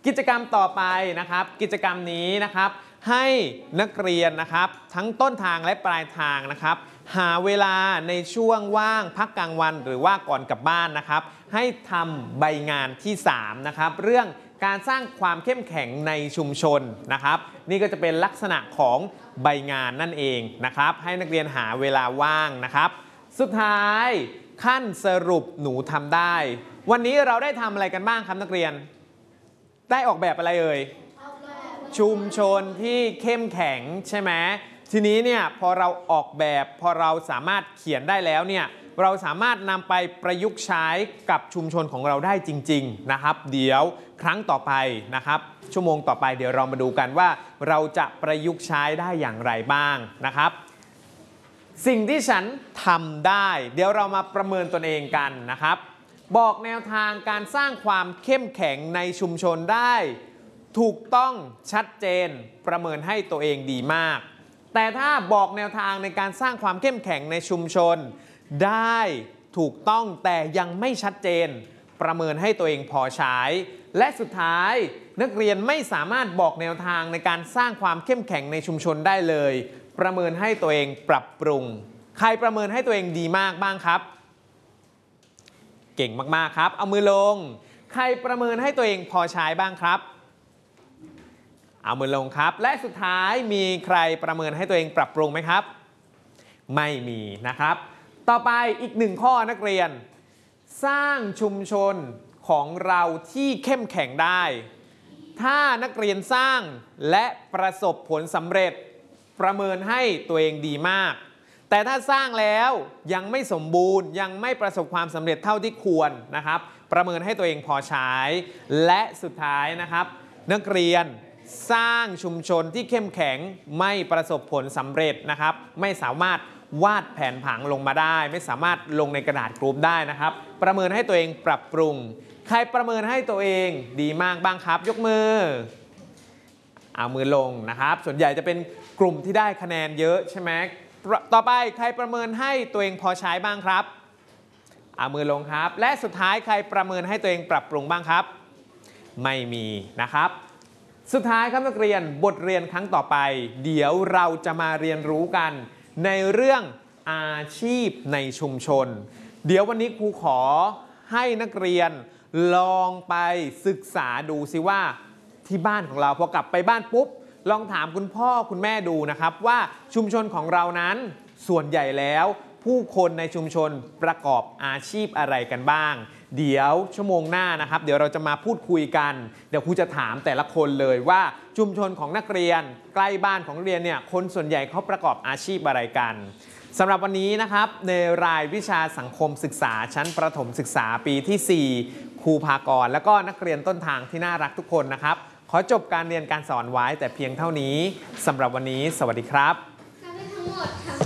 กิจกรรมต่อไปนะครับกิจกรรมนี้นะครับให้นักเรียนนะครับทั้งต้นทางและปลายทางนะครับหาเวลาในช่วงว่างพักกลางวันหรือว่าก่อนกลับบ้านนะครับให้ทำใบงานที่3นะครับเรื่องการสร้างความเข้มแข็งในชุมชนนะครับนี่ก็จะเป็นลักษณะของใบงานนั่นเองนะครับให้นักเรียนหาเวลาว่างนะครับสุดท้ายขั้นสรุปหนูทำได้วันนี้เราได้ทำอะไรกันบ้างครับนักเรียนได้ออกแบบอะไรเอ่ยชุมชนที่เข้มแข็งใช่ไหมทีนี้เนี่ยพอเราออกแบบพอเราสามารถเขียนได้แล้วเนี่ยเราสามารถนำไปประยุกต์ใช้กับชุมชนของเราได้จริงๆนะครับเดี๋ยวครั้งต่อไปนะครับชั่วโมงต่อไปเดี๋ยวเรามาดูกันว่าเราจะประยุกต์ใช้ได้อย่างไรบ้างนะครับสิ่งที่ฉันทำได้เดี๋ยวเรามาประเมินตนเองกันนะครับบอกแนวทางการสร้างความเข้มแข็งในชุมชนได้ถูกต้องชัดเจนประเมินให้ตัวเองดีมากแต่ถ้าบอกแนวทางในการสร้างความเข้มแข็งในชุมชนได้ถูกต้องแต่ยังไม่ชัดเจนประเมินให้ตัวเองพอใช้และสุดท้ายนักเรียนไม่สามารถบอกแนวทางในการสร้างความเข้มแข็งในชุมชนได้เลยประเมินให้ตัวเองปรับปรุงใครประเมินให้ตัวเองดีมากบ้างครับเก่งมากๆครับเอามือลงใครประเมินให้ตัวเองพอใช้บ้างครับเอามือลงครับและสุดท้ายมีใครประเมินให้ตัวเองปรับปรุงไหมครับไม่มีนะครับต่อไปอีก1ข้อนักเรียนสร้างชุมชนของเราที่เข้มแข็งได้ถ้านักเรียนสร้างและประสบผลสำเร็จประเมินให้ตัวเองดีมากแต่ถ้าสร้างแล้วยังไม่สมบูรณ์ยังไม่ประสบความสำเร็จเท่าที่ควรนะครับประเมินให้ตัวเองพอใช้และสุดท้ายนะครับนักเรียนสร้างชุมชนที่เข้มแข็งไม่ประสบผลสำเร็จนะครับไม่สามารถวาดแผนผังลงมาได้ไม่สามารถลงในกระดาษกรุ๊ปได้นะครับประเมินให้ตัวเองปรับปรุงใครประเมินให้ตัวเองดีมากบ้างครับยกมือเอามือลงนะครับส่วนใหญ่จะเป็นกลุ่มที่ได้คะแนนเยอะใช่ไหมต่อไปใครประเมินให้ตัวเองพอใช้บ้างครับเอามือลงครับและสุดท้ายใครประเมินให้ตัวเองปรับปรุงบ้างครับไม่มีนะครับสุดท้ายครับนักเรียนบทเรียนครั้งต่อไปเดี๋ยวเราจะมาเรียนรู้กันในเรื่องอาชีพในชุมชนเดี๋ยววันนี้ครูขอให้นักเรียนลองไปศึกษาดูซิว่าที่บ้านของเราพอกลับไปบ้านปุ๊บลองถามคุณพ่อคุณแม่ดูนะครับว่าชุมชนของเรานั้นส่วนใหญ่แล้วผู้คนในชุมชนประกอบอาชีพอะไรกันบ้างเดี๋ยวชั่วโมงหน้านะครับเดี๋ยวเราจะมาพูดคุยกันเดี๋ยวครูจะถามแต่ละคนเลยว่าชุมชนของนักเรียนใกล้บ้านของนักเรียนเนี่ยคนส่วนใหญ่เขาประกอบอาชีพอะไรกันสำหรับวันนี้นะครับในรายวิชาสังคมศึกษาชั้นประถมศึกษาปีที่4ครูภากรและก็นักเรียนต้นทางที่น่ารักทุกคนนะครับขอจบการเรียนการสอนไว้แต่เพียงเท่านี้สำหรับวันนี้สวัสดีครับการได้ทั้งหมด